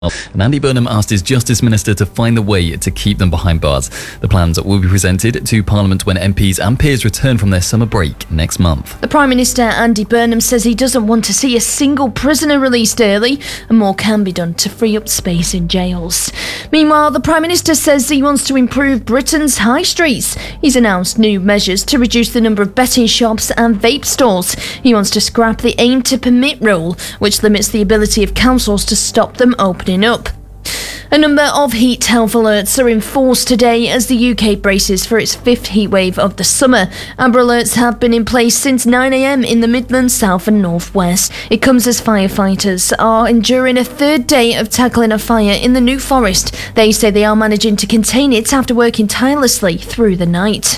And Andy Burnham asked his Justice Minister to find a way to keep them behind bars. The plans will be presented to Parliament when MPs and peers return from their summer break next month. The Prime Minister, Andy Burnham, says he doesn't want to see a single prisoner released early, and more can be done to free up space in jails. Meanwhile, the Prime Minister says he wants to improve Britain's high streets. He's announced new measures to reduce the number of betting shops and vape stalls. He wants to scrap the aim to permit rule, which limits the ability of councils to stop them opening up. A number of heat health alerts are in force today as the UK braces for its fifth heatwave of the summer. Amber alerts have been in place since 9 a.m. in the Midlands, South and North West. It comes as firefighters are enduring a third day of tackling a fire in the New Forest. They say they are managing to contain it after working tirelessly through the night.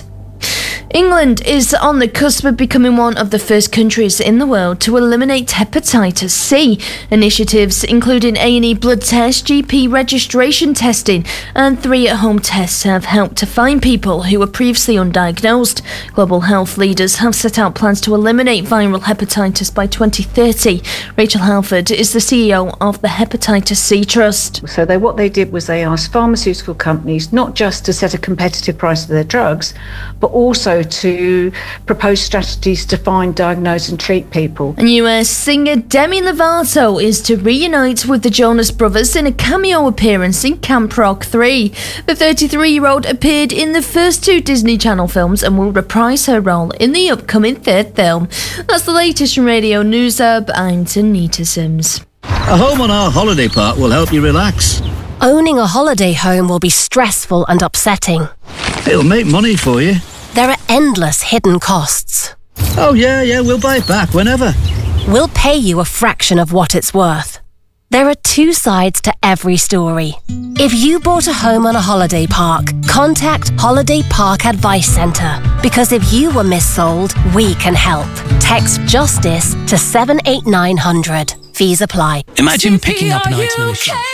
England is on the cusp of becoming one of the first countries in the world to eliminate hepatitis C. Initiatives including A&E blood test, GP registration testing and 3 at-home tests have helped to find people who were previously undiagnosed. Global health leaders have set out plans to eliminate viral hepatitis by 2030. Rachel Halford is the CEO of the Hepatitis C Trust. So what they did was they asked pharmaceutical companies not just to set a competitive price for their drugs, but also to propose strategies to find, diagnose and treat people. And US singer Demi Lovato is to reunite with the Jonas Brothers in a cameo appearance in Camp Rock 3. The 33-year-old appeared in the first 2 Disney Channel films and will reprise her role in the upcoming 3rd film. That's the latest from Radio News Hub. I'm Tanita Sims. A home on our holiday park will help you relax. Owning a holiday home will be stressful and upsetting. It'll make money for you. There are endless hidden costs. Oh yeah, we'll buy it back whenever. We'll pay you a fraction of what it's worth. There are 2 sides to every story. If you bought a home on a holiday park, contact Holiday Park Advice Centre. Because if you were missold, we can help. Text JUSTICE to 78900. Fees apply. Imagine picking up an item in a shop.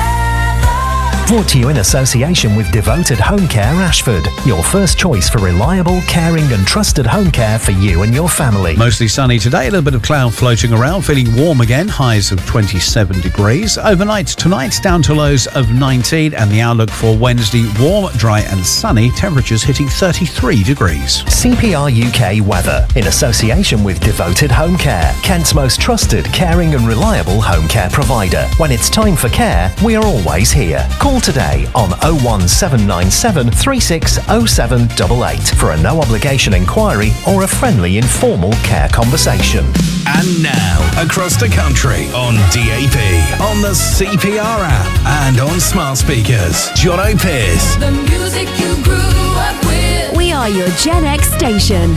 Brought to you in association with Devoted Home Care Ashford, your first choice for reliable, caring and trusted home care for you and your family. Mostly sunny today, a little bit of cloud floating around, feeling warm again, highs of 27 degrees. Overnight tonight, down to lows of 19, and the outlook for Wednesday, warm, dry and sunny, temperatures hitting 33 degrees. CPR UK weather, in association with Devoted Home Care, Kent's most trusted, caring and reliable home care provider. When it's time for care, we are always here. Call today on 01797 360788 for a no-obligation inquiry or a friendly informal care conversation. And now, across the country on DAB, on the CPR app and on smart speakers, Jono Pierce. The music you grew up with. We are your Gen X station.